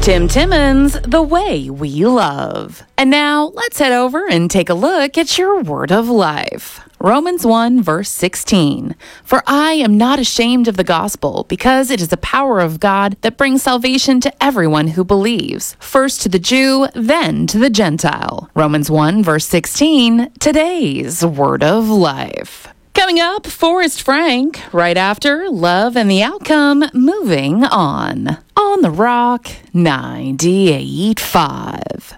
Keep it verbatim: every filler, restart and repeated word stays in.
Tim Timmons, The Way We Love. And now let's head over and take a look at your word of life. Romans one, verse sixteen. For I am not ashamed of the gospel, because it is the power of God that brings salvation to everyone who believes, first to the Jew, then to the Gentile. Romans one, verse sixteen, today's word of life. Coming up, Forrest Frank, right after Love and the Outcome, moving on. On the Rock ninety-eight point five.